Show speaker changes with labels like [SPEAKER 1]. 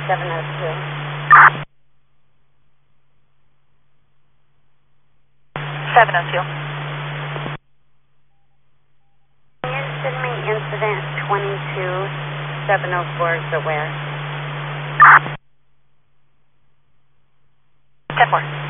[SPEAKER 1] 702.
[SPEAKER 2] 702.
[SPEAKER 1] Can you send me incident 22704 is aware?
[SPEAKER 2] 10-4.